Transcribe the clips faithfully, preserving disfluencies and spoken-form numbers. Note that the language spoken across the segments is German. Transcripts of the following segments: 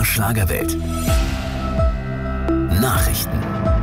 Schlagerwelt. Nachrichten.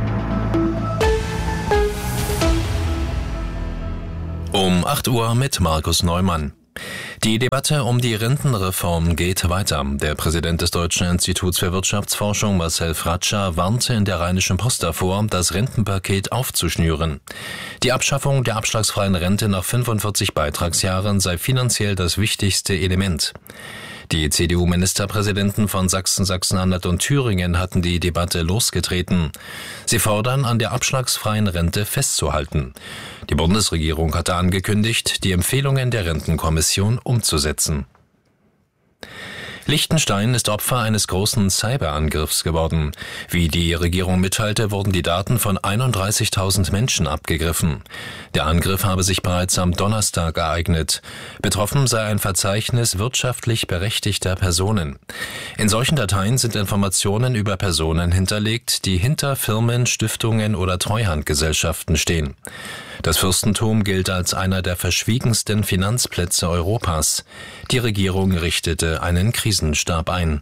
Um acht Uhr mit Markus Neumann. Die Debatte um die Rentenreform geht weiter. Der Präsident des Deutschen Instituts für Wirtschaftsforschung, Marcel Fratscher, warnte in der Rheinischen Post davor, das Rentenpaket aufzuschnüren. Die Abschaffung der abschlagsfreien Rente nach fünfundvierzig Beitragsjahren sei finanziell das wichtigste Element. Die C D U-Ministerpräsidenten von Sachsen, Sachsen-Anhalt und Thüringen hatten die Debatte losgetreten. Sie fordern, an der abschlagsfreien Rente festzuhalten. Die Bundesregierung hatte angekündigt, die Empfehlungen der Rentenkommission umzusetzen. Liechtenstein ist Opfer eines großen Cyberangriffs geworden. Wie die Regierung mitteilte, wurden die Daten von einunddreißigtausend Menschen abgegriffen. Der Angriff habe sich bereits am Donnerstag ereignet. Betroffen sei ein Verzeichnis wirtschaftlich berechtigter Personen. In solchen Dateien sind Informationen über Personen hinterlegt, die hinter Firmen, Stiftungen oder Treuhandgesellschaften stehen. Das Fürstentum gilt als einer der verschwiegensten Finanzplätze Europas. Die Regierung richtete einen Krisenstab ein.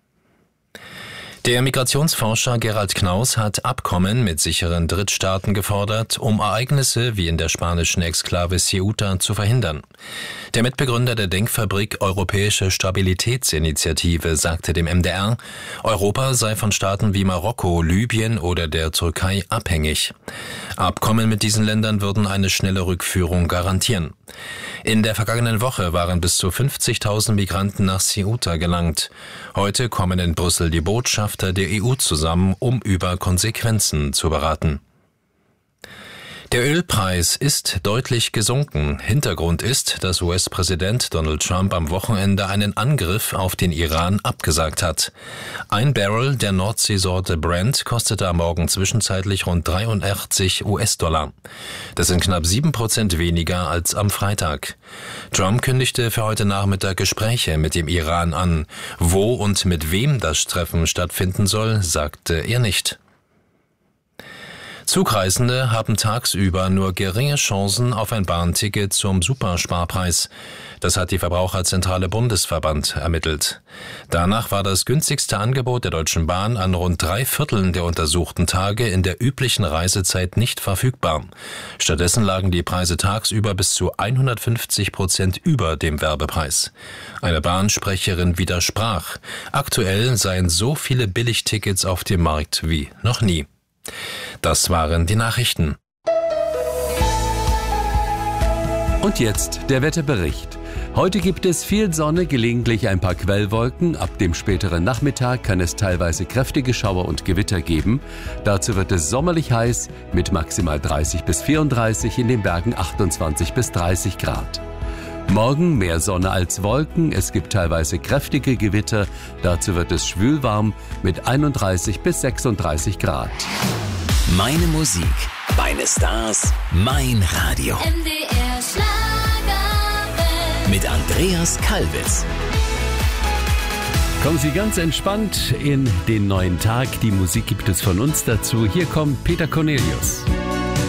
Der Migrationsforscher Gerald Knaus hat Abkommen mit sicheren Drittstaaten gefordert, um Ereignisse wie in der spanischen Exklave Ceuta zu verhindern. Der Mitbegründer der Denkfabrik Europäische Stabilitätsinitiative sagte dem M D R, Europa sei von Staaten wie Marokko, Libyen oder der Türkei abhängig. Abkommen mit diesen Ländern würden eine schnelle Rückführung garantieren. In der vergangenen Woche waren bis zu fünfzigtausend Migranten nach Ceuta gelangt. Heute kommen in Brüssel die Botschafter der E U zusammen, um über Konsequenzen zu beraten. Der Ölpreis ist deutlich gesunken. Hintergrund ist, dass U S-Präsident Donald Trump am Wochenende einen Angriff auf den Iran abgesagt hat. Ein Barrel der Nordseesorte Brent kostete am Morgen zwischenzeitlich rund dreiundachtzig US-Dollar. Das sind knapp sieben Prozent weniger als am Freitag. Trump kündigte für heute Nachmittag Gespräche mit dem Iran an. Wo und mit wem das Treffen stattfinden soll, sagte er nicht. Zugreisende haben tagsüber nur geringe Chancen auf ein Bahnticket zum Supersparpreis. Das hat die Verbraucherzentrale Bundesverband ermittelt. Danach war das günstigste Angebot der Deutschen Bahn an rund drei Vierteln der untersuchten Tage in der üblichen Reisezeit nicht verfügbar. Stattdessen lagen die Preise tagsüber bis zu hundertfünfzig Prozent über dem Werbepreis. Eine Bahnsprecherin widersprach. Aktuell seien so viele Billigtickets auf dem Markt wie noch nie. Das waren die Nachrichten. Und jetzt der Wetterbericht. Heute gibt es viel Sonne, gelegentlich ein paar Quellwolken. Ab dem späteren Nachmittag kann es teilweise kräftige Schauer und Gewitter geben. Dazu wird es sommerlich heiß mit maximal dreißig bis vierunddreißig, in den Bergen achtundzwanzig bis dreißig Grad. Morgen mehr Sonne als Wolken, es gibt teilweise kräftige Gewitter, dazu wird es schwülwarm mit einunddreißig bis sechsunddreißig Grad. Meine Musik, meine Stars, mein Radio. M D R Schlagerwelt. Mit Andreas Kalbitz. Kommen Sie ganz entspannt in den neuen Tag. Die Musik gibt es von uns dazu. Hier kommt Peter Cornelius.